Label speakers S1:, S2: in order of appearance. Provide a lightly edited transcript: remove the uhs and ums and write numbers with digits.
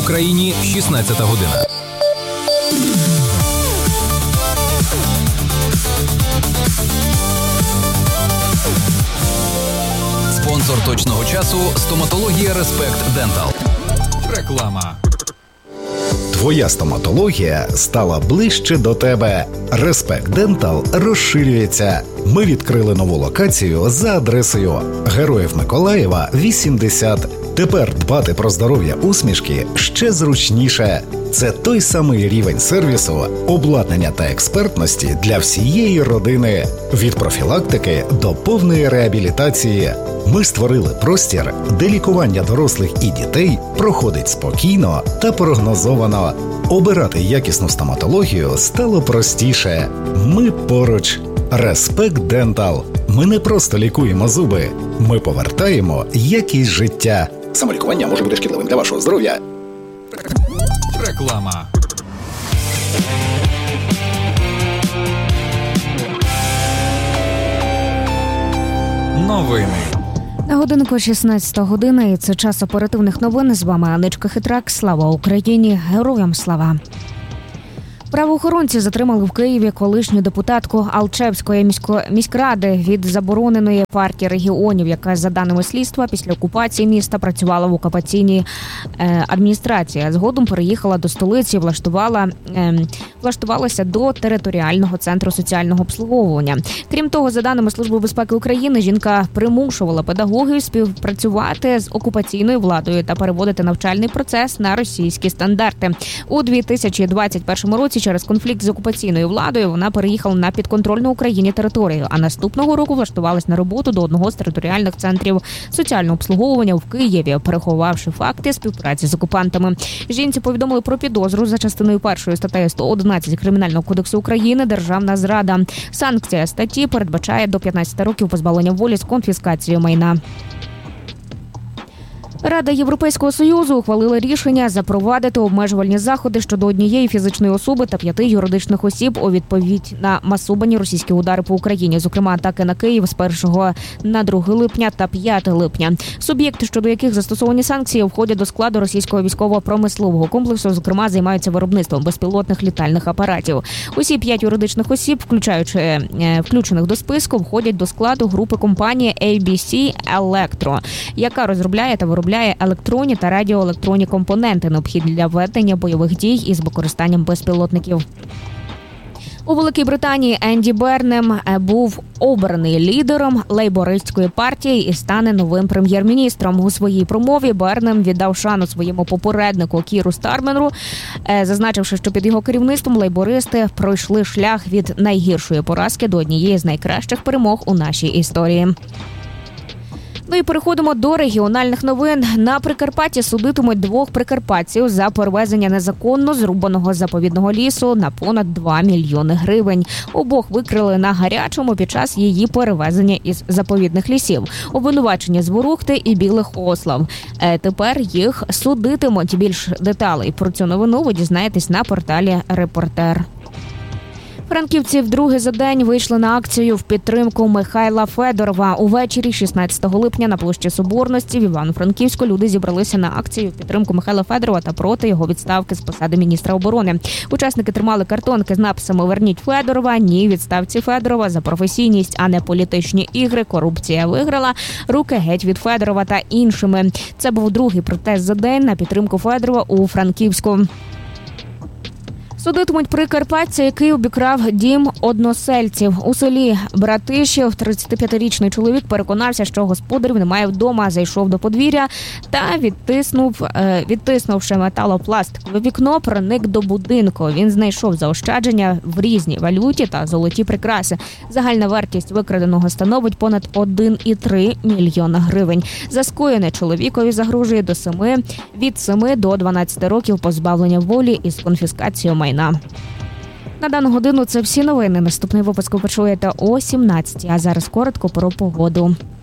S1: Україні 16 година. Спонсор точного часу – стоматологія Респект Дентал. Реклама.
S2: Твоя стоматологія стала ближче до тебе. Респект Дентал розширюється. Ми відкрили нову локацію за адресою Героїв Миколаєва, 80. Тепер дбати про здоров'я усмішки ще зручніше. Це той самий рівень сервісу, обладнання та експертності для всієї родини. Від профілактики до повної реабілітації. Ми створили простір, де лікування дорослих і дітей проходить спокійно та прогнозовано. Обирати якісну стоматологію стало простіше. Ми поруч. Респект Дентал. Ми не просто лікуємо зуби. Ми повертаємо якість життя. Самолікування може бути шкідливим для вашого здоров'я.
S1: Реклама. Новини.
S3: На годинку 16 година, і це час оперативних новин. З вами Анечка Хитрак. Слава Україні! Героям слава! Правоохоронці затримали в Києві колишню депутатку Алчевської міськради від забороненої партії регіонів, яка, за даними слідства, після окупації міста працювала в окупаційній адміністрації, а згодом переїхала до столиці і влаштувалася до територіального центру соціального обслуговування. Крім того, за даними Служби безпеки України, жінка примушувала педагогів співпрацювати з окупаційною владою та переводити навчальний процес на російські стандарти. У 2021 році через конфлікт з окупаційною владою вона переїхала на підконтрольну Україні територію, а наступного року влаштувалась на роботу до одного з територіальних центрів соціального обслуговування в Києві, переховавши факти співпраці з окупантами. Жінці повідомили про підозру за частиною 1 статтею 111 Кримінального кодексу України «Державна зрада». Санкція статті передбачає до 15 років позбавлення волі з конфіскацією майна. Рада Європейського Союзу ухвалила рішення запровадити обмежувальні заходи щодо однієї фізичної особи та 5 юридичних осіб у відповідь на масовані російські удари по Україні, зокрема атаки на Київ з 1 на 2 липня та 5 липня. Суб'єкти, щодо яких застосовані санкції, входять до складу російського військово-промислового комплексу, зокрема займаються виробництвом безпілотних літальних апаратів. Усі 5 юридичних осіб, включених до списку, входять до складу групи компанії ABC Electro, яка розробляє та виробляє електронні та радіоелектронні компоненти, необхідні для ведення бойових дій із використанням безпілотників. У Великій Британії Енді Бернем був обраний лідером лейбористської партії і стане новим прем'єр-міністром. У своїй промові Бернем віддав шану своєму попереднику Кіру Стармеру, зазначивши, що під його керівництвом лейбористи пройшли шлях від найгіршої поразки до однієї з найкращих перемог у нашій історії. Ну і переходимо до регіональних новин. На Прикарпатті судитимуть 2 прикарпатців за перевезення незаконно зрубаного заповідного лісу на понад 2 мільйони гривень. Обох викрили на гарячому під час її перевезення із заповідних лісів. Обвинувачення з Ворохти і Білих Ослав. Тепер їх судитимуть. Більш деталей про цю новину ви дізнаєтесь на порталі «Репортер». Франківці вдруге за день вийшли на акцію в підтримку Михайла Федорова. Увечері 16 липня на площі Соборності в Івано-Франківську люди зібралися на акцію в підтримку Михайла Федорова та проти його відставки з посади міністра оборони. Учасники тримали картонки з написами «Верніть Федорова», «Ні відставці Федорова», «За професійність, а не політичні ігри», «Корупція виграла», «Руки геть від Федорова» та іншими. Це був другий протест за день на підтримку Федорова у Франківську. Судитимуть прикарпатця, який обікрав дім односельців. У селі Братишів 35-річний чоловік переконався, що господарів немає вдома, зайшов до подвір'я та відтиснувши металопластикове вікно, проник до будинку. Він знайшов заощадження в різній валюті та золоті прикраси. Загальна вартість викраденого становить понад 1,3 мільйона гривень. За скоєне чоловікові загрожує від 7 до 12 років позбавлення волі із конфіскацією майна. На дану годину це всі новини. Наступний випуск ви почуєте о 17, а зараз коротко про погоду.